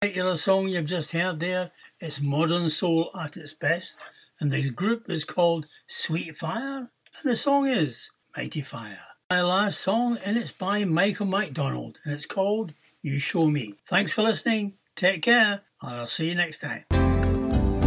Particular song you've just heard there, it's modern soul at its best, and the group is called Sweet Fire, and the song is Mighty Fire. My last song, and it's by Michael McDonald, and it's called You Show Me. Thanks for listening, take care, and I'll see you next time.